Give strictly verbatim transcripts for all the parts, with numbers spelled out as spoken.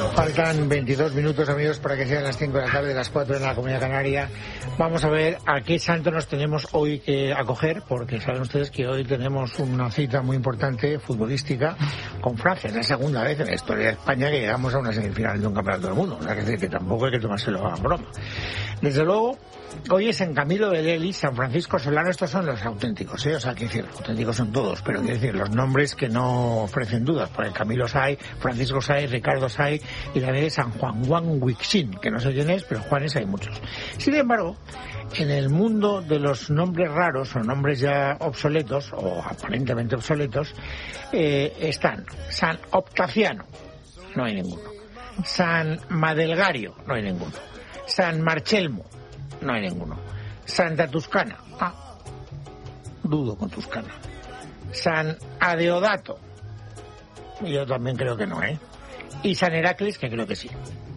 Faltan veintidós minutos, amigos, para que sean las cinco de la tarde, las cuatro en la Comunidad Canaria. Vamos a ver a qué santo nos tenemos hoy que acoger, porque saben ustedes que hoy tenemos una cita muy importante futbolística con Francia. Es la segunda vez en la historia de España que llegamos a una semifinal de un campeonato del mundo. O sea, que, decir, que tampoco hay que tomárselo a broma. Desde luego, hoy es en Camilo de Lely, San Francisco Solano. Estos son los auténticos, ¿eh? O sea, quiero decir, auténticos son todos, pero quiero decir, los nombres que no ofrecen dudas, porque Camilo Say, Francisco Say, Ricardo Say y la de San Juan Juan Huixin, que no sé quién es, pero Juanes hay muchos. Sin embargo, en el mundo de los nombres raros o nombres ya obsoletos o aparentemente obsoletos, eh, están San Optaciano, no hay ninguno. San Madelgario, no hay ninguno. San Marchelmo, no hay ninguno. Santa Tuscana, ah, dudo con Tuscana. San Adeodato, yo también creo que no, ¿eh? Y San Heracles, que creo que sí.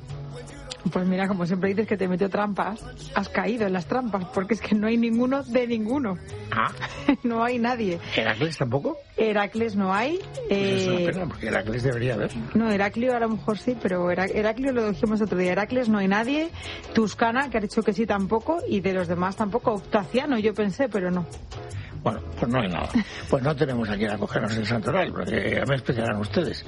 Pues mira, como siempre dices que te metió trampas, has caído en las trampas, porque es que no hay ninguno de ninguno. Ah. No hay nadie. ¿Heracles tampoco? Heracles no hay. Pues eh... es una pena, porque Heracles debería haber. No, Heraclio a lo mejor sí, pero Heraclio lo dijimos otro día. Heracles no hay nadie. Tuscana, que ha dicho que sí, tampoco. Y de los demás tampoco. Octaciano, yo pensé, pero no. Bueno, pues no hay nada. Pues no tenemos a quien acogernos el santoral, porque ya me explicarán ustedes.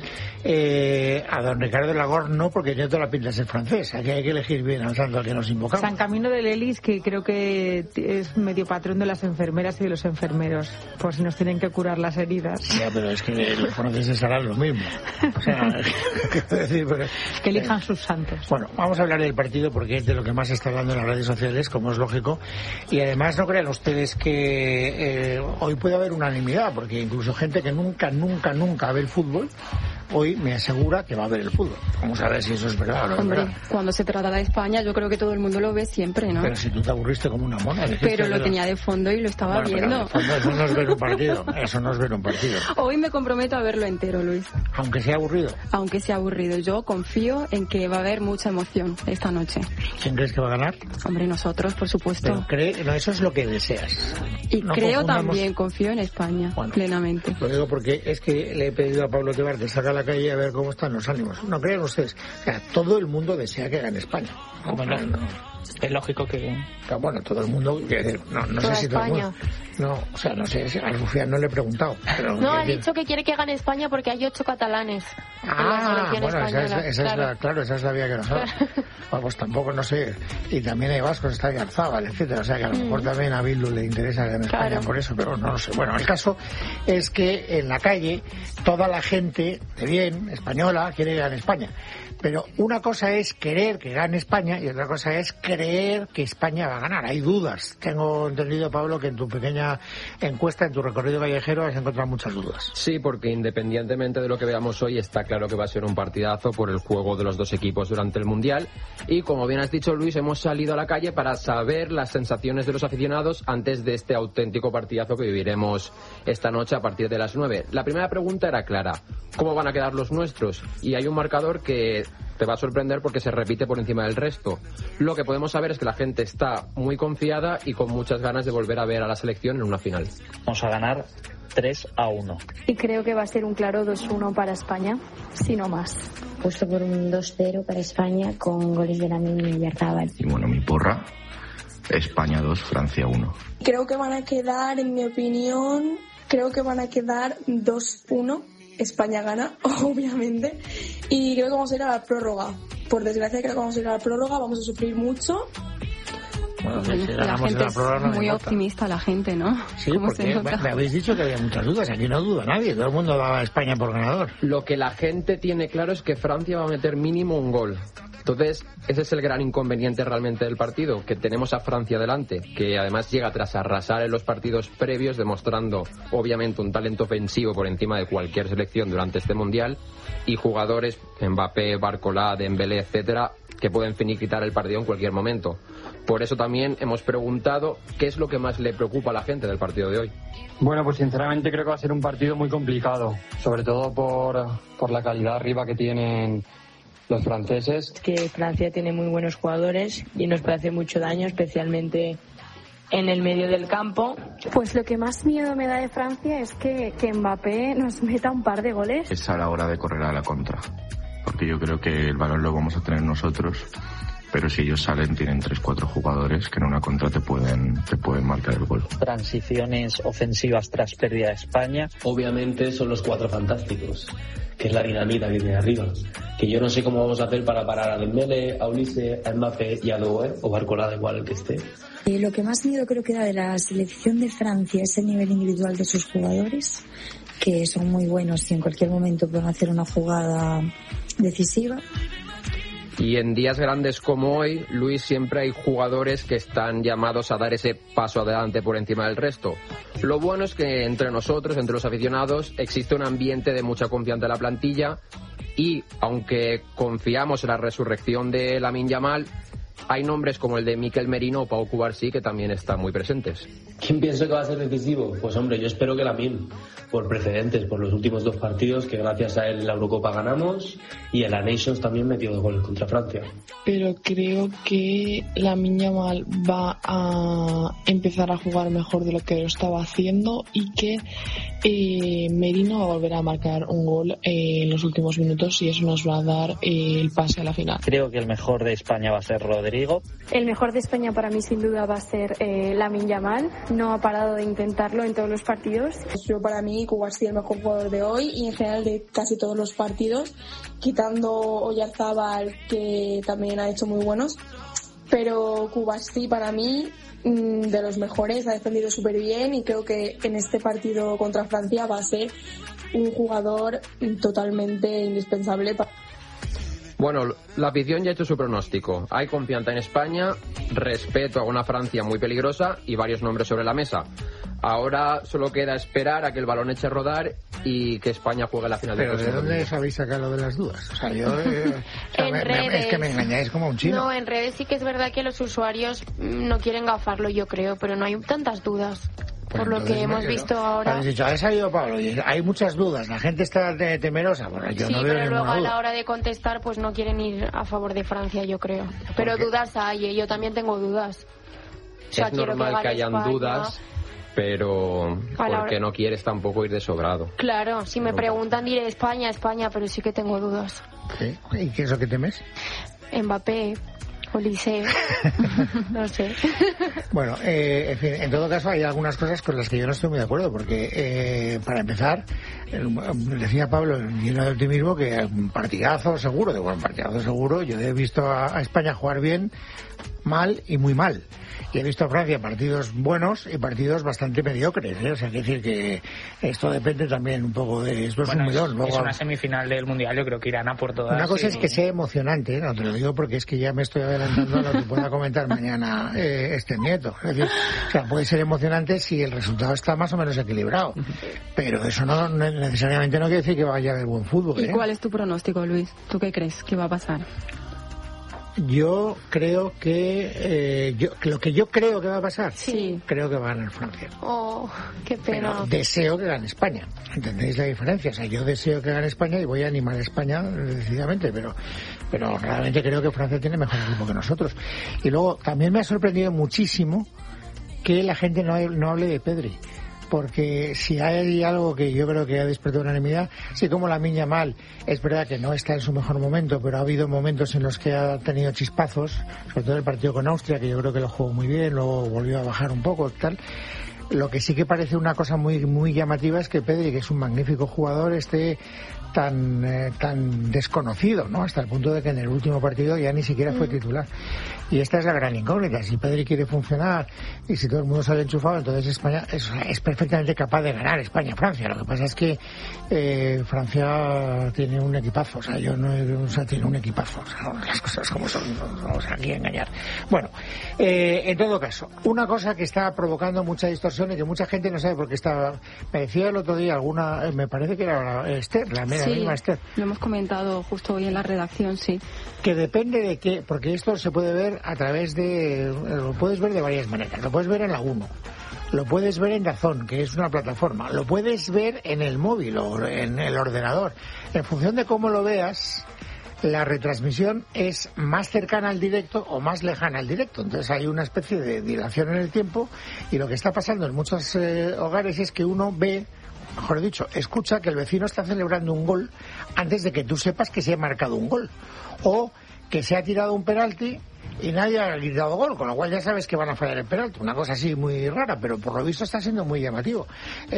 Eh, a don Ricardo Lagor no, porque tiene toda la pinta de ser francés. Aquí hay que elegir bien al santo al que nos invocamos. San Camilo de Lelis, que creo que es medio patrón de las enfermeras y de los enfermeros, por si nos tienen que curar las heridas. Ya, pero es que los franceses harán lo mismo. O sea, decir, pero, que elijan eh, sus santos. Bueno, vamos a hablar del partido porque es de lo que más se está hablando en las redes sociales, como es lógico. Y además no crean ustedes que... Eh, hoy puede haber unanimidad, porque incluso gente que nunca, nunca, nunca ve el fútbol, hoy me asegura que va a ver el fútbol. Vamos a ver si eso es verdad o no. Hombre, es verdad. Cuando se trata de España, yo creo que todo el mundo lo ve siempre, ¿no? Pero si tú te aburriste como una mona. Pero lo tenía de fondo y lo estaba bueno, viendo. De fondo, eso no es ver un partido. Eso no es ver un partido. Hoy me comprometo a verlo entero, Luis. Aunque sea aburrido. Aunque sea aburrido. Yo confío en que va a haber mucha emoción esta noche. ¿Quién crees que va a ganar? Hombre, nosotros, por supuesto. Pero cree, no, eso es lo que deseas. Y no creo confundamos... también, confío en España, bueno, plenamente. Lo digo porque es que le he pedido a Pablo Tebar que salga a la calle a ver cómo están los ánimos. No crean ustedes. O sea, todo el mundo desea que gane España. ¿Cómo no? No. Es lógico que... Pero bueno, todo el mundo... Que, no no sé si todo el mundo... No, o sea, no sé, a Rufián no le he preguntado. Pero no, ha decir... dicho que quiere que gane España porque hay ocho catalanes ah, en la selección bueno, española. Esa es, esa claro. Es la, claro, esa es la vía que nos da. Bueno, pues tampoco, no sé. Y también hay vascos, está Garzábal, etcétera. O sea, que a lo mejor mm. también a Bildu le interesa que gane España claro. por eso, pero no lo sé. Bueno, el caso es que en la calle toda la gente de bien, española, quiere que gane España. Pero una cosa es querer que gane España y otra cosa es creer que España va a ganar. Hay dudas. Tengo entendido, Pablo, que en tu pequeña encuesta, en tu recorrido callejero, has encontrado muchas dudas. Sí, porque independientemente de lo que veamos hoy, está claro que va a ser un partidazo por el juego de los dos equipos durante el Mundial. Y como bien has dicho, Luis, hemos salido a la calle para saber las sensaciones de los aficionados antes de este auténtico partidazo que viviremos esta noche a partir de las nueve. La primera pregunta era clara. ¿Cómo van a quedar los nuestros? Y hay un marcador que te va a sorprender porque se repite por encima del resto. Lo que podemos saber es que la gente está muy confiada y con muchas ganas de volver a ver a la selección en una final. Vamos a ganar tres a uno. Y creo que va a ser un claro dos uno para España, si no más. Puesto por un dos cero para España con goles de Lamine y Oyarzabal. Y bueno, mi porra, España dos, Francia uno. Creo que van a quedar, en mi opinión, creo que van a quedar dos uno. España gana, obviamente, y creo que vamos a ir a la prórroga. Por desgracia creo que vamos a ir a la prórroga, vamos a sufrir mucho. Bueno, si la gente la prórroga, es muy no optimista, la gente, ¿no? Sí, porque me, me habéis dicho que había muchas dudas, aquí no duda nadie, todo el mundo va a España por ganador. Lo que la gente tiene claro es que Francia va a meter mínimo un gol. Entonces, ese es el gran inconveniente realmente del partido, que tenemos a Francia delante, que además llega tras arrasar en los partidos previos, demostrando obviamente un talento ofensivo por encima de cualquier selección durante este Mundial, y jugadores, Mbappé, Barcola, Dembélé, etcétera, que pueden finiquitar el partido en cualquier momento. Por eso también hemos preguntado qué es lo que más le preocupa a la gente del partido de hoy. Bueno, pues sinceramente creo que va a ser un partido muy complicado, sobre todo por, por la calidad arriba que tienen los franceses. Que Francia tiene muy buenos jugadores y nos puede hacer mucho daño, especialmente en el medio del campo. Pues lo que más miedo me da de Francia es que, que Mbappé nos meta un par de goles. Es a la hora de correr a la contra. porque yo creo que el balón lo vamos a tener nosotros, pero si ellos salen tienen tres cuatro jugadores que en una contra te pueden te pueden marcar el gol. Transiciones ofensivas tras pérdida de España. Obviamente son los cuatro fantásticos, que es la dinamita que tiene arriba, que yo no sé cómo vamos a hacer para parar a Dembélé, a Ulises, a Mbappé y a Doué, o Barcola, da igual el que esté. Eh, lo que más miedo creo que da de la selección de Francia es el nivel individual de sus jugadores, que son muy buenos y en cualquier momento pueden hacer una jugada decisiva. Y en días grandes como hoy, Luis, siempre hay jugadores que están llamados a dar ese paso adelante por encima del resto. Lo bueno es que entre nosotros, entre los aficionados, existe un ambiente de mucha confianza en la plantilla y, aunque confiamos en la resurrección de Lamine Yamal, hay nombres como el de Mikel Merino o Pau Cubarsí que también están muy presentes. ¿Quién pienso que va a ser decisivo? Pues hombre, yo espero que Lamine, por precedentes, por los últimos dos partidos, que gracias a él en la Eurocopa ganamos y en la Nations también metió dos goles contra Francia. Pero creo que Lamine Yamal va a empezar a jugar mejor de lo que lo estaba haciendo y que eh, Merino va a volver a marcar un gol eh, en los últimos minutos y eso nos va a dar eh, el pase a la final. Creo que el mejor de España va a ser Rodrigo. El mejor de España para mí sin duda va a ser eh, Lamine Yamal. No ha parado de intentarlo en todos los partidos. Yo para mí Cubarsí el mejor jugador de hoy y en general de casi todos los partidos, quitando Oyarzábal, que también ha hecho muy buenos, pero Cubarsí para mí de los mejores, ha defendido súper bien y creo que en este partido contra Francia va a ser un jugador totalmente indispensable para... Bueno, la afición ya ha hecho su pronóstico. Hay confianza en España, respeto a una Francia muy peligrosa y varios nombres sobre la mesa. Ahora solo queda esperar a que el balón eche a rodar y que España juegue la final. ¿Pero de dónde os habéis sacado lo de las dudas? O sea, yo... Eh, en me, redes. Me, es que me engañáis como un chino. No, en redes sí que es verdad que los usuarios no quieren gafarlo, yo creo, pero no hay tantas dudas. Pues por lo que hemos visto ahora. Habéis dicho, ha salido Pablo y hay muchas dudas, la gente está temerosa. Bueno, yo sí, no veo pero luego duda. a la hora de contestar pues no quieren ir a favor de Francia, yo creo. Pero dudas hay, ¿eh? Yo también tengo dudas. O sea, es normal que, que hayan España. dudas, pero porque no quieres tampoco ir de sobrado. Claro, si me preguntan diré España, España, pero sí que tengo dudas. ¿Sí? ¿Y qué es lo que temes? Mbappé. Policeo. No sé. Bueno, eh, en fin, en todo caso hay algunas cosas con las que yo no estoy muy de acuerdo, porque eh, para empezar, decía Pablo, lleno de optimismo, que un partidazo seguro, de bueno, un partidazo seguro, yo he visto a, a España jugar bien, mal y muy mal. Y he visto a Francia partidos buenos y partidos bastante mediocres, ¿eh? O sea, quiere decir que esto depende también un poco de... Esto bueno, es un millón. Luego, es una semifinal del Mundial, yo creo que irán a por todas. Una cosa y... es que sea emocionante, ¿eh? No te lo digo porque es que ya me estoy adelantando a lo que pueda comentar mañana eh, este nieto. Es decir, o sea, puede ser emocionante si el resultado está más o menos equilibrado, pero eso no necesariamente no quiere decir que vaya a haber buen fútbol, ¿eh? ¿Y cuál es tu pronóstico, Luis? ¿Tú qué crees que va a pasar? Yo creo que eh, yo, lo que yo creo que va a pasar, sí. creo que va a ganar Francia. Oh, qué pena. Pero deseo que gane España. ¿Entendéis la diferencia? O sea, yo deseo que gane España y voy a animar a España decididamente, pero pero realmente creo que Francia tiene mejor equipo que nosotros. Y luego también me ha sorprendido muchísimo que la gente no, no hable de Pedri. Porque si hay algo que yo creo que ha despertado unanimidad, sí, como Lamine Yamal, es verdad que no está en su mejor momento, pero ha habido momentos en los que ha tenido chispazos, sobre todo el partido con Austria, que yo creo que lo jugó muy bien, luego volvió a bajar un poco, tal. Lo que sí que parece una cosa muy muy llamativa es que Pedri, que es un magnífico jugador, esté tan eh, tan desconocido, ¿no? Hasta el punto de que en el último partido ya ni siquiera fue titular. Y esta es la gran incógnita. Si Pedri quiere funcionar y si todo el mundo sale enchufado, entonces España es, es perfectamente capaz de ganar España-Francia. Lo que pasa es que eh, Francia tiene un equipazo. O sea, yo no o sea, tiene un equipazo. O sea, las cosas como son, no vamos aquí a engañar. Bueno, eh, en todo caso, una cosa que está provocando mucha distorsión y que mucha gente no sabe porque está... Me decía el otro día alguna... Eh, me parece que era Esther, la mera sí, misma Esther. Lo hemos comentado justo hoy en la redacción, sí. Que depende de qué... Porque esto se puede ver a través de... Lo puedes ver de varias maneras. Lo puedes ver en la uno. Lo puedes ver en Dazón, que es una plataforma. Lo puedes ver en el móvil o en el ordenador. En función de cómo lo veas, la retransmisión es más cercana al directo o más lejana al directo. Entonces hay una especie de dilación en el tiempo y lo que está pasando en muchos eh, hogares es que uno ve mejor dicho, escucha que el vecino está celebrando un gol antes de que tú sepas que se ha marcado un gol. O que se ha tirado un penalti y nadie ha gritado gol, con lo cual ya sabes que van a fallar el penalti. Una cosa así muy rara, pero por lo visto está siendo muy llamativo.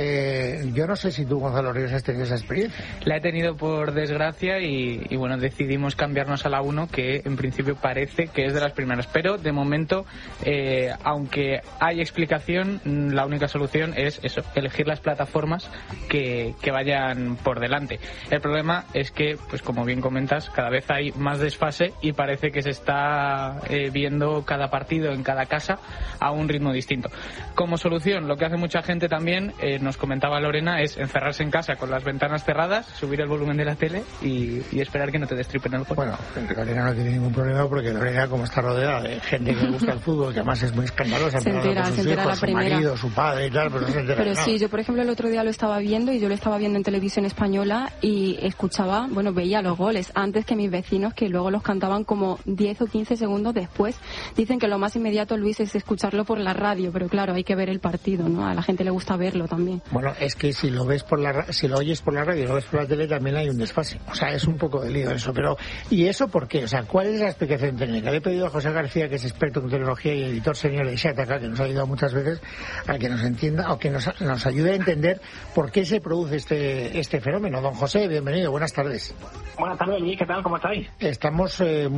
Eh, yo no sé si tú, Gonzalo Ríos, has tenido esa experiencia. La he tenido por desgracia y, y bueno, decidimos cambiarnos a la uno, que en principio parece que es de las primeras. Pero de momento, eh, aunque hay explicación, la única solución es eso, elegir las plataformas que, que vayan por delante. El problema es que, pues como bien comentas, cada vez hay más desfase y parece que se está Eh, viendo cada partido en cada casa a un ritmo distinto. Como solución, lo que hace mucha gente también, eh, nos comentaba Lorena, es encerrarse en casa con las ventanas cerradas, subir el volumen de la tele y, y esperar que no te destripen el juego. Bueno, Lorena no tiene ningún problema porque Lorena, como está rodeada de gente que le gusta el fútbol, que además es muy escandalosa, se entera, con sus se entera hijos, la su primera. marido, su padre y tal, pero no se entera Pero de nada. sí, yo por ejemplo el otro día lo estaba viendo y yo lo estaba viendo en televisión española y escuchaba, bueno, veía los goles antes que mis vecinos, que luego los cantaban como diez o quince segundos después. Dicen que lo más inmediato, Luis, es escucharlo por la radio, pero claro, hay que ver el partido, ¿no? A la gente le gusta verlo también. Bueno, es que si lo ves por la si lo oyes por la radio y lo ves por la tele también hay un desfase. O sea, es un poco de lío eso, pero ¿y eso por qué? O sea, ¿cuál es la explicación técnica? Le he pedido a José García, que es experto en tecnología y editor senior de Shataka, que nos ha ayudado muchas veces a que nos entienda o que nos, nos ayude a entender por qué se produce este este fenómeno. Don José, bienvenido, buenas tardes. Buenas tardes, Luis, ¿qué tal? ¿Cómo estáis? Estamos eh,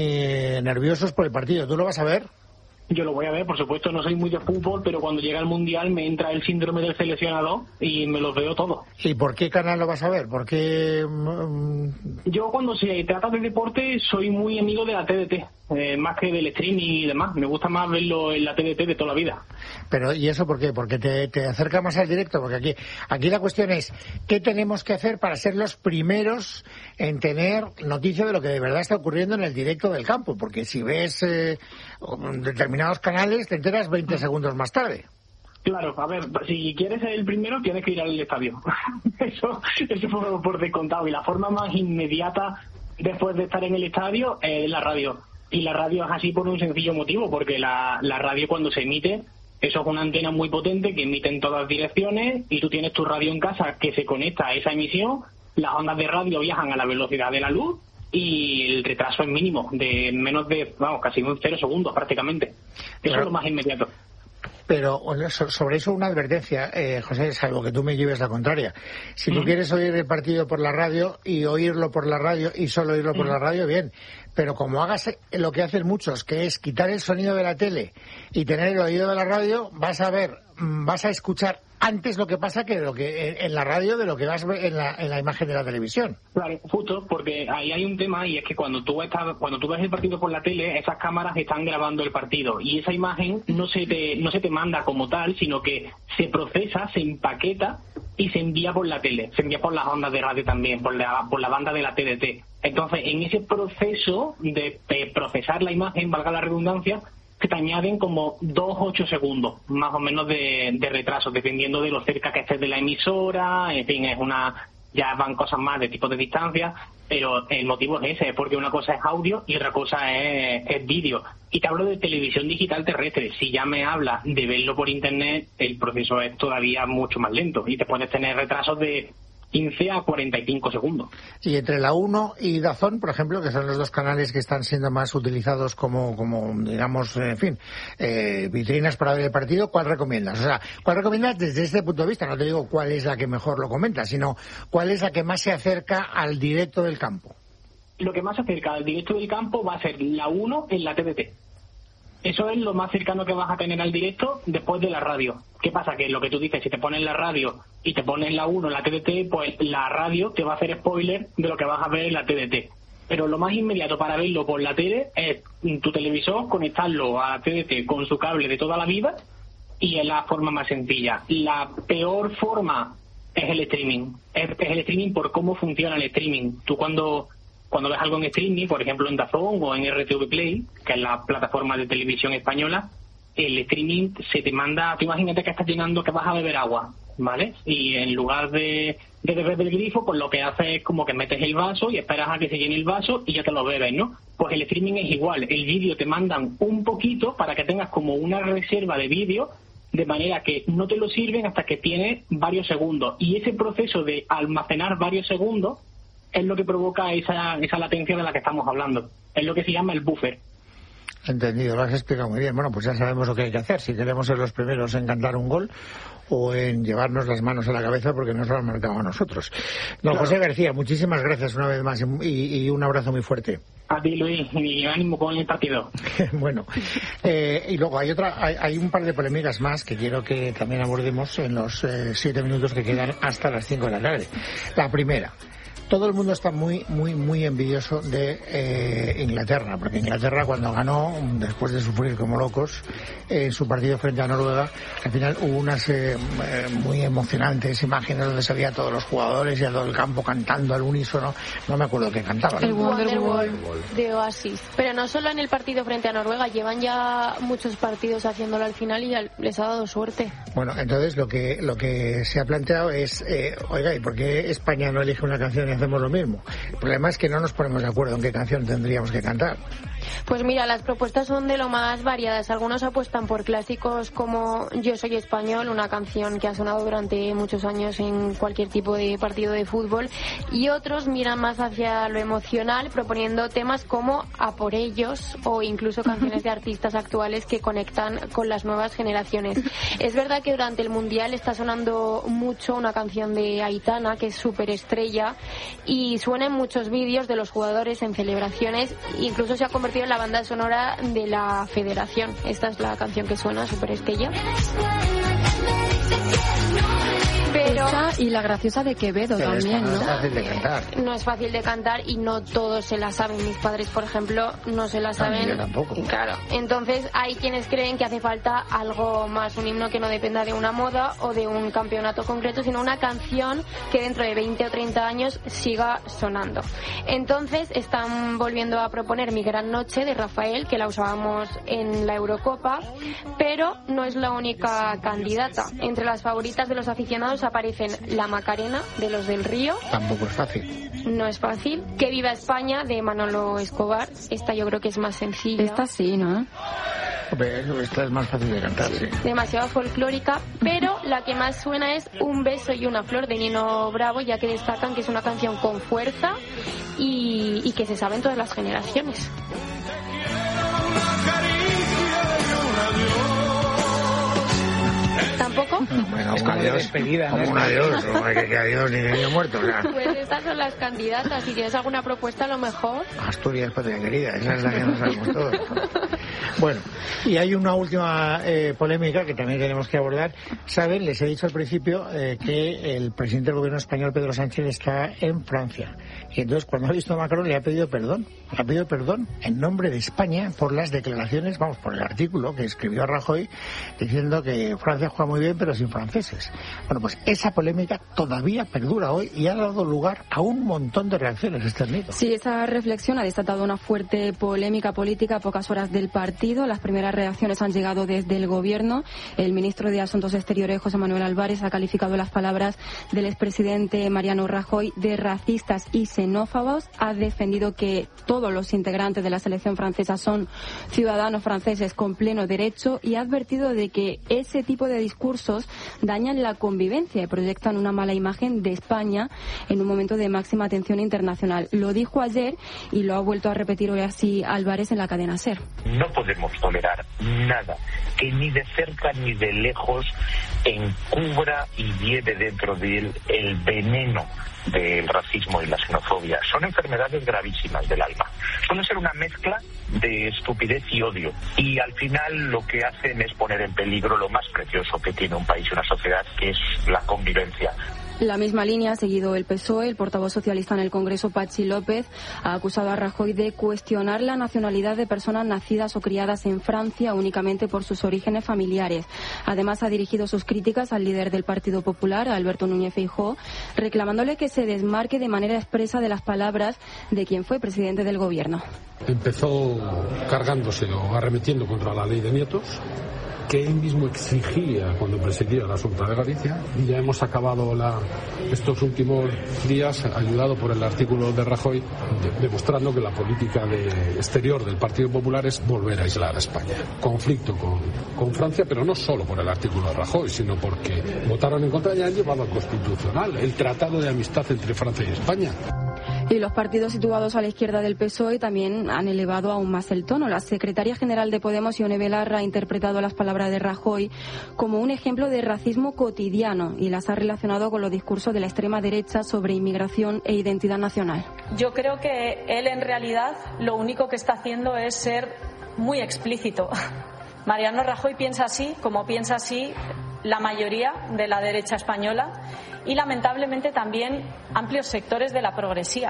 muy nerviosos por el partido. ¿Tú lo vas a ver? Yo lo voy a ver, por supuesto, no soy muy de fútbol, pero cuando llega el Mundial me entra el síndrome del seleccionador y me los veo todos. ¿Y por qué canal lo vas a ver? ¿Por qué...? Um... Yo cuando se trata de deporte soy muy amigo de la T D T, eh, más que del streaming y demás. Me gusta más verlo en la T D T de toda la vida. Pero ¿y eso por qué? Porque te, te acerca más al directo, porque aquí aquí la cuestión es ¿qué tenemos que hacer para ser los primeros en tener noticia de lo que de verdad está ocurriendo en el directo del campo? Porque si ves eh, determinados canales te enteras veinte segundos más tarde. Claro, a ver, si quieres ser el primero tienes que ir al estadio. eso eso por, por descontado. Y la forma más inmediata después de estar en el estadio es la radio. Y la radio es así por un sencillo motivo, porque la, la radio cuando se emite, eso es una antena muy potente que emite en todas direcciones y tú tienes tu radio en casa que se conecta a esa emisión, las ondas de radio viajan a la velocidad de la luz y el retraso es mínimo, de menos de, vamos, casi un cero segundos prácticamente. Eso claro. Es lo más inmediato. Pero sobre eso una advertencia, eh, José, salvo que tú me lleves la contraria. Si tú mm. quieres oír el partido por la radio y oírlo por la radio y solo oírlo mm. por la radio, bien. Pero como hagas lo que hacen muchos, que es quitar el sonido de la tele y tener el oído de la radio, vas a ver, vas a escuchar antes lo que pasa que lo que en la radio de lo que vas en la, en la imagen de la televisión. Claro, justo, porque ahí hay un tema y es que cuando tú estás, cuando tú ves el partido por la tele, esas cámaras están grabando el partido y esa imagen no se te no se te manda como tal, sino que se procesa, se empaqueta y se envía por la tele, se envía por las ondas de radio también, por la por la banda de la T D T. Entonces, en ese proceso de, de procesar la imagen, valga la redundancia, se te añaden como dos ocho segundos, más o menos de, de retraso, dependiendo de lo cerca que estés de la emisora, en fin, es una ya van cosas más de tipo de distancia, pero el motivo es ese, es porque una cosa es audio y otra cosa es, es vídeo. Y te hablo de televisión digital terrestre. Si ya me hablas de verlo por internet, el proceso es todavía mucho más lento y te puedes tener retrasos de quince a cuarenta y cinco segundos. Y entre la uno y DAZN, por ejemplo, que son los dos canales que están siendo más utilizados como, como digamos, en fin, eh, vitrinas para ver el partido, ¿cuál recomiendas? O sea, ¿cuál recomiendas desde este punto de vista? No te digo cuál es la que mejor lo comenta, sino cuál es la que más se acerca al directo del campo. Lo que más se acerca al directo del campo va a ser la uno en la T D T. Eso es lo más cercano que vas a tener al directo después de la radio. ¿Qué pasa? Que lo que tú dices, si te pones la radio y te pones la uno, la T D T, pues la radio te va a hacer spoiler de lo que vas a ver en la T D T. Pero lo más inmediato para verlo por la tele es tu televisor, conectarlo a la T D T con su cable de toda la vida y es la forma más sencilla. La peor forma es el streaming. Es, es el streaming por cómo funciona el streaming. Tú cuando... Cuando ves algo en streaming, por ejemplo en DAZN o en R T V Play, que es la plataforma de televisión española, el streaming se te manda, tú imagínate que estás llenando, que vas a beber agua, ¿vale? Y en lugar de, de beber del grifo, pues lo que haces es como que metes el vaso y esperas a que se llene el vaso y ya te lo bebes, ¿no? Pues el streaming es igual, el vídeo te mandan un poquito para que tengas como una reserva de vídeo de manera que no te lo sirven hasta que tiene varios segundos. Y ese proceso de almacenar varios segundos es lo que provoca esa, esa latencia de la que estamos hablando. Es lo que se llama el buffer. Entendido, lo has explicado muy bien. Bueno, pues ya sabemos lo que hay que hacer. Si queremos ser los primeros en cantar un gol o en llevarnos las manos a la cabeza porque nos lo han marcado a nosotros. Don claro. José García, muchísimas gracias una vez más y, y un abrazo muy fuerte. A ti, Luis, y ánimo con el partido. Bueno, eh, y luego hay otra, hay, hay un par de polémicas más que quiero que también abordemos en los eh, siete minutos que quedan hasta las cinco de la tarde. La primera. Todo el mundo está muy, muy, muy envidioso de eh, Inglaterra, porque Inglaterra cuando ganó, después de sufrir como locos, en eh, su partido frente a Noruega, al final hubo unas eh, muy emocionantes imágenes donde se veía a todos los jugadores y a todo el campo cantando al unísono. No me acuerdo qué cantaban. El Wonderwall de Oasis. Pero no solo en el partido frente a Noruega, llevan ya muchos partidos haciéndolo al final y ya les ha dado suerte. Bueno, entonces lo que lo que se ha planteado es, eh, oiga, ¿y por qué España no elige una canción y hacemos lo mismo? El problema es que no nos ponemos de acuerdo en qué canción tendríamos que cantar. Pues mira, las propuestas son de lo más variadas. Algunos apuestan por clásicos como Yo soy español, una canción que ha sonado durante muchos años en cualquier tipo de partido de fútbol, y otros miran más hacia lo emocional, proponiendo temas como A por ellos o incluso canciones de artistas actuales que conectan con las nuevas generaciones. Es verdad que durante el Mundial está sonando mucho una canción de Aitana, que es súper estrella, y suena en muchos vídeos de los jugadores en celebraciones, incluso se ha convertido en la banda sonora de la federación. Esta es la canción que suena, Super Estrella. Pero esa y la graciosa de Quevedo pero también, no ¿no? es fácil de cantar. No es fácil de cantar y no todos se la saben. Mis padres, por ejemplo, no se la saben. No, yo tampoco. Claro. Entonces hay quienes creen que hace falta algo más, un himno que no dependa de una moda o de un campeonato concreto, sino una canción que dentro de veinte o treinta años siga sonando. Entonces están volviendo a proponer Mi Gran Noche de Rafael, que la usábamos en la Eurocopa, pero no es la única candidata. Entre las favoritas de los aficionados aparecen La Macarena de Los del Río. Tampoco es fácil. No es fácil. Que viva España de Manolo Escobar. Esta yo creo que es más sencilla. Esta sí, ¿no? Esta es más fácil de cantar, sí. Demasiado folclórica, pero la que más suena es Un beso y una flor de Nino Bravo, ya que destacan que es una canción con fuerza y, y que se sabe en todas las generaciones. ¿Tampoco? Bueno, es un como adiós, de despedida, como ¿no? un adiós, o que, que adiós ni niño muerto, o sea. Pues estas son las candidatas. Si tienes alguna propuesta, a lo mejor. Asturias, patria querida, esa es la que no sabemos todos. Bueno, y hay una última eh, polémica que también tenemos que abordar. Saben, les he dicho al principio eh, que el presidente del gobierno español, Pedro Sánchez, está en Francia. Y entonces, cuando ha visto a Macron, le ha pedido perdón. Le ha pedido perdón en nombre de España por las declaraciones, vamos, por el artículo que escribió Rajoy diciendo que Francia juega muy bien, pero sin franceses. Bueno, pues esa polémica todavía perdura hoy y ha dado lugar a un montón de reacciones, Esther Nido. Sí, esa reflexión ha desatado una fuerte polémica política a pocas horas del partido. Las primeras reacciones han llegado desde el gobierno. El ministro de Asuntos Exteriores, José Manuel Álvarez, ha calificado las palabras del expresidente Mariano Rajoy de racistas y xenófobos. Ha defendido que todos los integrantes de la selección francesa son ciudadanos franceses con pleno derecho y ha advertido de que ese tipo de discursos dañan la convivencia y proyectan una mala imagen de España en un momento de máxima atención internacional. Lo dijo ayer y lo ha vuelto a repetir hoy así Álvarez en la cadena SER. No podemos tolerar nada que ni de cerca ni de lejos encubra y lleve dentro de él el veneno del racismo y la xenofobia. Son enfermedades gravísimas del alma. Suelen ser una mezcla de estupidez y odio. Y al final lo que hacen es poner en peligro lo más precioso que tiene un país y una sociedad, que es la convivencia. La misma línea ha seguido el P S O E. El portavoz socialista en el Congreso, Patxi López, ha acusado a Rajoy de cuestionar la nacionalidad de personas nacidas o criadas en Francia únicamente por sus orígenes familiares. Además, ha dirigido sus críticas al líder del Partido Popular, Alberto Núñez Feijóo, reclamándole que se desmarque de manera expresa de las palabras de quien fue presidente del Gobierno. Empezó cargándose o arremetiendo contra la ley de nietos que él mismo exigía cuando presidía la Xunta de Galicia. Y ya hemos acabado la, estos últimos días, ayudado por el artículo de Rajoy, de, demostrando que la política de exterior del Partido Popular es volver a aislar a España. Conflicto con, con Francia, pero no solo por el artículo de Rajoy, sino porque votaron en contra y han llevado al Constitucional el Tratado de Amistad entre Francia y España. Y los partidos situados a la izquierda del P S O E también han elevado aún más el tono. La secretaria general de Podemos, Ione Belarra, ha interpretado las palabras de Rajoy como un ejemplo de racismo cotidiano y las ha relacionado con los discursos de la extrema derecha sobre inmigración e identidad nacional. Yo creo que él en realidad lo único que está haciendo es ser muy explícito. Mariano Rajoy piensa así, como piensa así la mayoría de la derecha española y lamentablemente también amplios sectores de la progresía.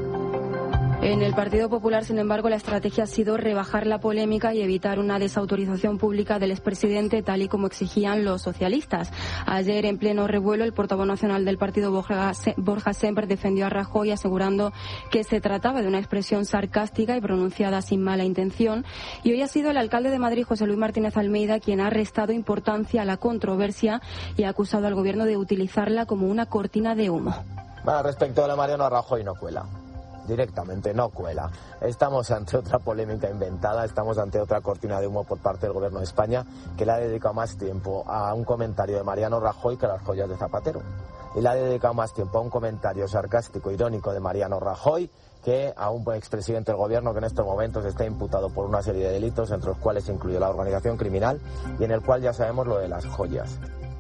En el Partido Popular, sin embargo, la estrategia ha sido rebajar la polémica y evitar una desautorización pública del expresidente, tal y como exigían los socialistas. Ayer, en pleno revuelo, el portavoz nacional del partido, Borja Semper, defendió a Rajoy asegurando que se trataba de una expresión sarcástica y pronunciada sin mala intención. Y hoy ha sido el alcalde de Madrid, José Luis Martínez Almeida, quien ha restado importancia a la controversia y ha acusado al gobierno de utilizarla como una cortina de humo. Bueno, respecto a la Mariano Rajoy, no cuela. Directamente no cuela. Estamos ante otra polémica inventada, estamos ante otra cortina de humo por parte del Gobierno de España, que le ha dedicado más tiempo a un comentario de Mariano Rajoy que a las joyas de Zapatero. Y le ha dedicado más tiempo a un comentario sarcástico, irónico de Mariano Rajoy que a un expresidente del Gobierno que en estos momentos está imputado por una serie de delitos, entre los cuales incluye la organización criminal y en el cual ya sabemos lo de las joyas.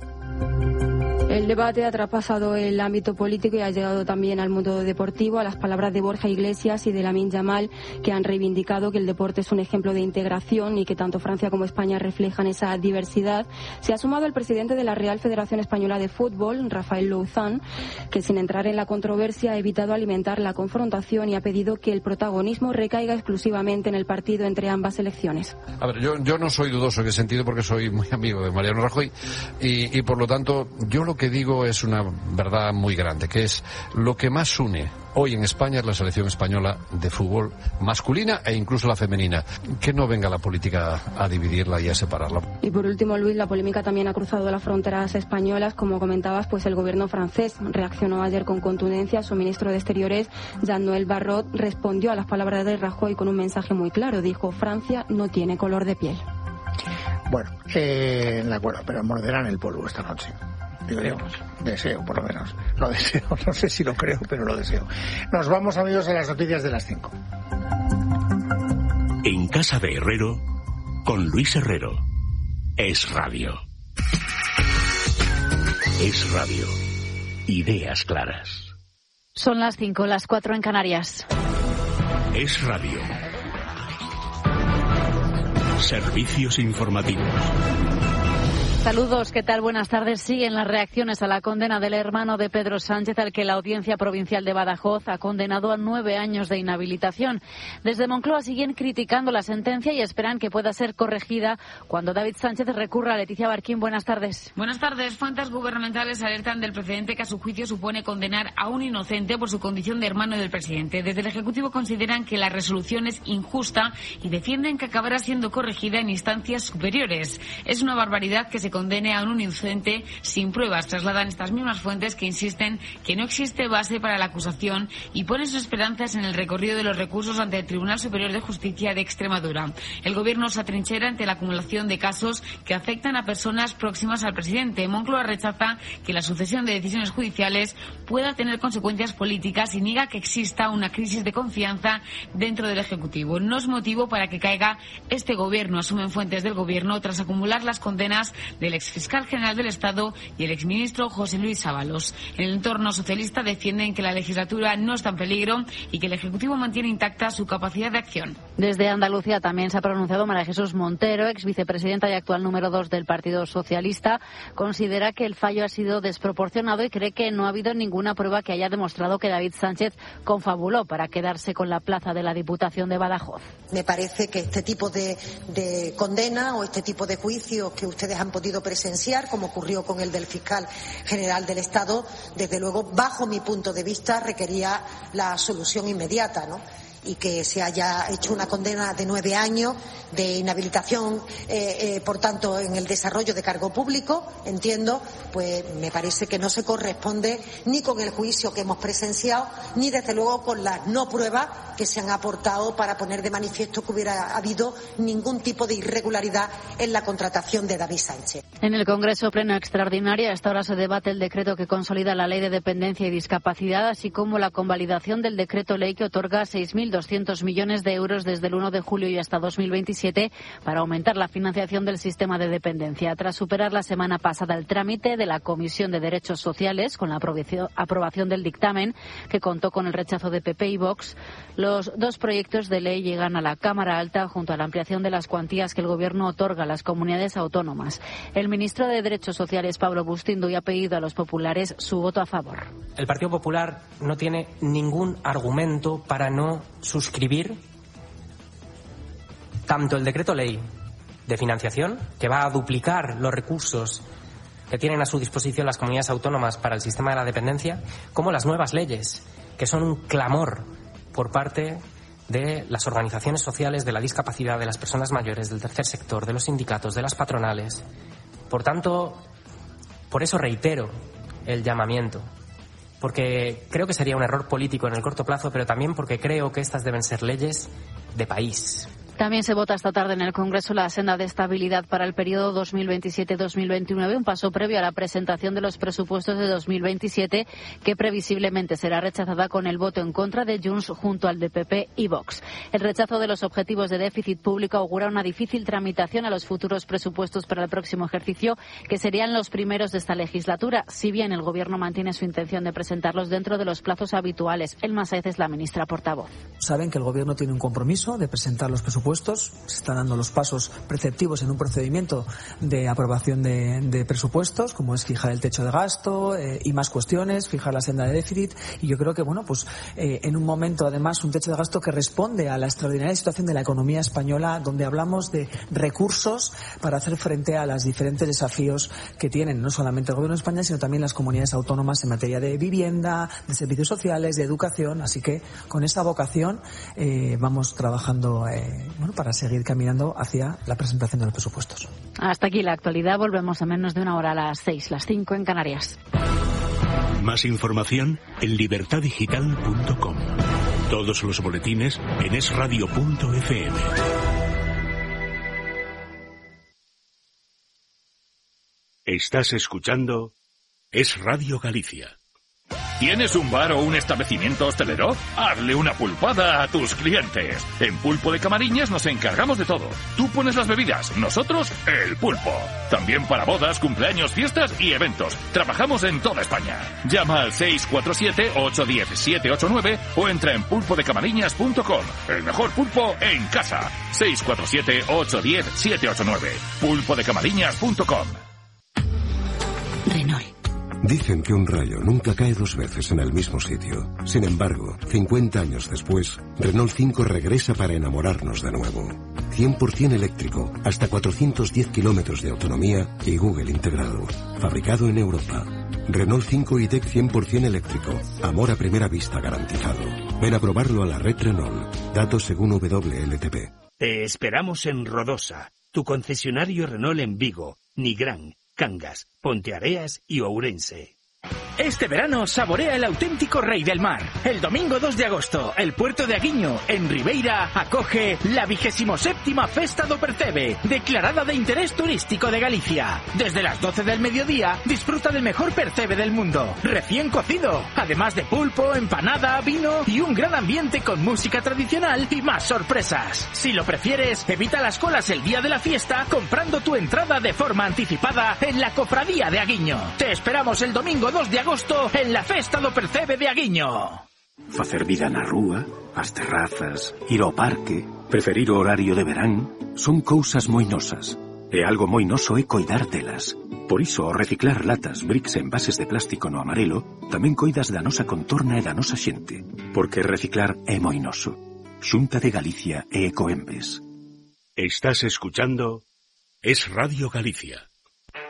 El debate ha traspasado el ámbito político y ha llegado también al mundo deportivo, a las palabras de Borja Iglesias y de Lamine Yamal, que han reivindicado que el deporte es un ejemplo de integración y que tanto Francia como España reflejan esa diversidad. Se ha sumado el presidente de la Real Federación Española de Fútbol, Rafael Louzán, que sin entrar en la controversia ha evitado alimentar la confrontación y ha pedido que el protagonismo recaiga exclusivamente en el partido entre ambas selecciones. A ver, yo, yo no soy dudoso en ese sentido porque soy muy amigo de Mariano Rajoy y, y por lo tanto yo lo que digo es una verdad muy grande, que es lo que más une hoy en España es la selección española de fútbol masculina e incluso la femenina. Que no venga la política a dividirla y a separarla. Y por último, Luis, la polémica también ha cruzado las fronteras españolas. Como comentabas, pues el gobierno francés reaccionó ayer con contundencia. Su ministro de Exteriores, Jean-Noël Barrot, respondió a las palabras de Rajoy con un mensaje muy claro. Dijo: Francia no tiene color de piel. Bueno, eh, de acuerdo, pero morderán el polvo esta noche. Diríamos, deseo, por lo menos. Lo deseo, no sé si lo creo, pero lo deseo. Nos vamos, amigos, a las noticias de las cinco. En casa de Herrero, con Luis Herrero. Es radio. Es radio. Ideas claras. Son las cinco, las cuatro en Canarias. Es radio. Servicios informativos. Saludos, ¿qué tal? Buenas tardes. Siguen las reacciones a la condena del hermano de Pedro Sánchez, al que la Audiencia Provincial de Badajoz ha condenado a nueve años de inhabilitación. Desde Moncloa siguen criticando la sentencia y esperan que pueda ser corregida cuando David Sánchez recurra. Leticia Barquín, buenas tardes. Buenas tardes. Fuentes gubernamentales alertan del precedente que a su juicio supone condenar a un inocente por su condición de hermano del presidente. Desde el Ejecutivo consideran que la resolución es injusta y defienden que acabará siendo corregida en instancias superiores. Es una barbaridad que se condene a un inocente sin pruebas. Trasladan estas mismas fuentes que insisten que no existe base para la acusación y ponen sus esperanzas en el recorrido de los recursos ante el Tribunal Superior de Justicia de Extremadura. El gobierno se atrinchera ante la acumulación de casos que afectan a personas próximas al presidente. Moncloa rechaza que la sucesión de decisiones judiciales pueda tener consecuencias políticas y niega que exista una crisis de confianza dentro del Ejecutivo. No es motivo para que caiga este gobierno, asumen fuentes del gobierno, tras acumular las condenas del exfiscal general del Estado y el exministro José Luis Ábalos. En el entorno socialista defienden que la legislatura no está en peligro y que el Ejecutivo mantiene intacta su capacidad de acción. Desde Andalucía también se ha pronunciado María Jesús Montero, ex vicepresidenta y actual número dos del Partido Socialista. Considera que el fallo ha sido desproporcionado y cree que no ha habido ninguna prueba que haya demostrado que David Sánchez confabuló para quedarse con la plaza de la Diputación de Badajoz. Me parece que este tipo de, de condena o este tipo de juicios que ustedes han podido presenciar, como ocurrió con el del fiscal general del Estado, desde luego, bajo mi punto de vista, requería la solución inmediata, ¿no? y que se haya hecho una condena de nueve años de inhabilitación, eh, eh, por tanto, en el desarrollo de cargo público, entiendo, pues me parece que no se corresponde ni con el juicio que hemos presenciado, ni desde luego con las no pruebas que se han aportado para poner de manifiesto que hubiera habido ningún tipo de irregularidad en la contratación de David Sánchez. En el Congreso pleno extraordinario, a esta hora se debate el decreto que consolida la Ley de Dependencia y Discapacidad, así como la convalidación del decreto ley que otorga seis mil doscientos millones de euros desde el uno de julio y hasta dos mil veintisiete para aumentar la financiación del sistema de dependencia. Tras superar la semana pasada el trámite de la Comisión de Derechos Sociales, con la aprobación del dictamen, que contó con el rechazo de P P y Vox, los dos proyectos de ley llegan a la Cámara Alta junto a la ampliación de las cuantías que el Gobierno otorga a las comunidades autónomas. El ministro de Derechos Sociales, Pablo Bustindu, ha pedido a los populares su voto a favor. El Partido Popular no tiene ningún argumento para no suscribir tanto el decreto ley de financiación, que va a duplicar los recursos que tienen a su disposición las comunidades autónomas para el sistema de la dependencia, como las nuevas leyes, que son un clamor por parte de las organizaciones sociales de la discapacidad, de las personas mayores, del tercer sector, de los sindicatos, de las patronales. Por tanto, por eso reitero el llamamiento, porque creo que sería un error político en el corto plazo, pero también porque creo que estas deben ser leyes de país. También se vota esta tarde en el Congreso la senda de estabilidad para el periodo dos mil veintisiete dos mil veintinueve, un paso previo a la presentación de los presupuestos de dos mil veintisiete, que previsiblemente será rechazada con el voto en contra de Junts junto al de P P y Vox. El rechazo de los objetivos de déficit público augura una difícil tramitación a los futuros presupuestos para el próximo ejercicio, que serían los primeros de esta legislatura, si bien el Gobierno mantiene su intención de presentarlos dentro de los plazos habituales. Elma Sáez es la ministra portavoz. Saben que el Gobierno tiene un compromiso de presentar los presupuestos. Se están dando los pasos preceptivos en un procedimiento de aprobación de, de presupuestos, como es fijar el techo de gasto eh, y más cuestiones, fijar la senda de déficit. Y yo creo que, bueno, pues eh, en un momento, además, un techo de gasto que responde a la extraordinaria situación de la economía española, donde hablamos de recursos para hacer frente a los diferentes desafíos que tienen no solamente el Gobierno de España, sino también las comunidades autónomas en materia de vivienda, de servicios sociales, de educación. Así que con esa vocación eh, vamos trabajando eh, bueno, para seguir caminando hacia la presentación de los presupuestos. Hasta aquí la actualidad. Volvemos a menos de una hora, a las seis, las cinco en Canarias. Más información en libertad digital punto com. Todos los boletines en es radio punto efe eme. Estás escuchando Es Radio Galicia. ¿Tienes un bar o un establecimiento hostelero? Hazle una pulpada a tus clientes. En Pulpo de Camariñas nos encargamos de todo. Tú pones las bebidas, nosotros el pulpo. También para bodas, cumpleaños, fiestas y eventos. Trabajamos en toda España. Llama al seis cuatro siete, ocho uno cero, siete ocho nueve o entra en pulpo de camariñas punto com. El mejor pulpo en casa. seis cuatro siete, ocho uno cero, siete ocho nueve. pulpo de camariñas punto com. Renault. Dicen que un rayo nunca cae dos veces en el mismo sitio. Sin embargo, cincuenta años después, Renault cinco regresa para enamorarnos de nuevo. cien por ciento eléctrico, hasta cuatrocientos diez kilómetros de autonomía y Google integrado. Fabricado en Europa. Renault cinco e-Tech cien por ciento eléctrico. Amor a primera vista garantizado. Ven a probarlo a la red Renault. Datos según W L T P. Te esperamos en Rodosa, tu concesionario Renault en Vigo, Nigrán, Cangas, Ponteareas y Ourense. Este verano saborea el auténtico rey del mar. El domingo dos de agosto, el puerto de Aguiño, en Ribeira, acoge la vigésimo séptima Festa do Percebe, declarada de interés turístico de Galicia. Desde las doce del mediodía, disfruta del mejor percebe del mundo, recién cocido, además de pulpo, empanada, vino y un gran ambiente con música tradicional y más sorpresas. Si lo prefieres, evita las colas el día de la fiesta comprando tu entrada de forma anticipada en la Cofradía de Aguiño. Te esperamos el domingo dos de agosto en la Festa do Percebe de Aguiño. Facer vida na rúa, as terrazas, ir ao parque, preferir o horario de verán, son cousas moi nosas. E algo moi noso é coidar delas. Por iso, ao reciclar latas, bricks e envases de plástico no amarelo, tamén coidas da nosa contorna e da nosa xente. Porque reciclar é moi noso. Xunta de Galicia e Ecoembes. Estás escuchando Es Radio Galicia.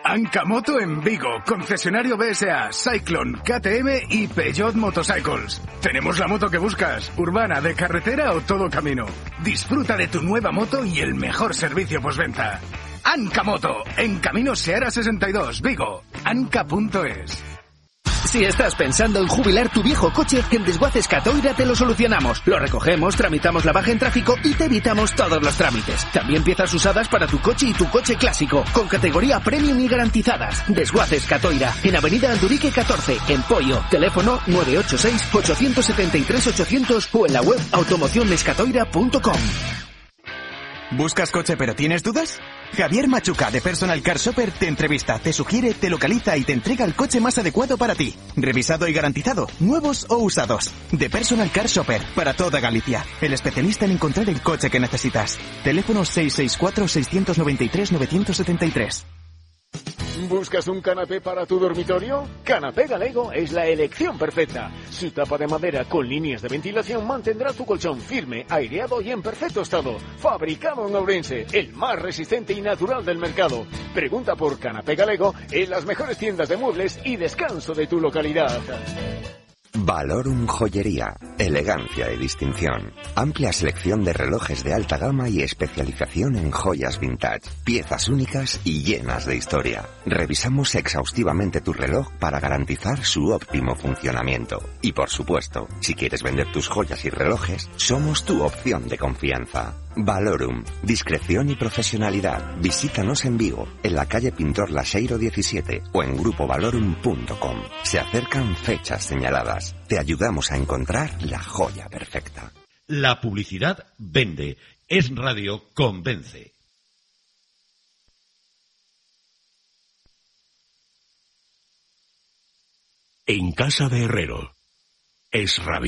Ancamoto en Vigo, concesionario B S A, Cyclone, K T M y Peugeot Motorcycles. Tenemos la moto que buscas, urbana, de carretera o todo camino. Disfruta de tu nueva moto y el mejor servicio postventa. Ancamoto, en Camino Seara sesenta y dos, Vigo, anca punto es. Si estás pensando en jubilar tu viejo coche, en Desguaces Catoira te lo solucionamos. Lo recogemos, tramitamos la baja en tráfico y te evitamos todos los trámites. También piezas usadas para tu coche y tu coche clásico, con categoría premium y garantizadas. Desguaces Catoira, en Avenida Andurique catorce, en Poio. Teléfono nueve ocho seis, ocho siete tres, ochocientos o en la web automocionescatoira punto com. ¿Buscas coche pero tienes dudas? Javier Machuca de Personal Car Shopper te entrevista, te sugiere, te localiza y te entrega el coche más adecuado para ti. Revisado y garantizado, nuevos o usados. De Personal Car Shopper, para toda Galicia. El especialista en encontrar el coche que necesitas. Teléfono seis seis cuatro, seis nueve tres, nueve siete tres. ¿Buscas un canapé para tu dormitorio? Canapé Galego es la elección perfecta. Su tapa de madera con líneas de ventilación mantendrá tu colchón firme, aireado y en perfecto estado. Fabricado en Ourense, el más resistente y natural del mercado. Pregunta por Canapé Galego en las mejores tiendas de muebles y descanso de tu localidad. Valorum Joyería, elegancia y distinción. Amplia selección de relojes de alta gama y especialización en joyas vintage. Piezas únicas y llenas de historia. Revisamos exhaustivamente tu reloj para garantizar su óptimo funcionamiento. Y por supuesto, si quieres vender tus joyas y relojes, somos tu opción de confianza. Valorum, discreción y profesionalidad. Visítanos en Vigo, en la calle Pintor Laseiro diecisiete o en grupo valorum punto com. Se acercan fechas señaladas. Te ayudamos a encontrar la joya perfecta. La publicidad vende. Es Radio Convence. En casa de Herrero. Es rabia.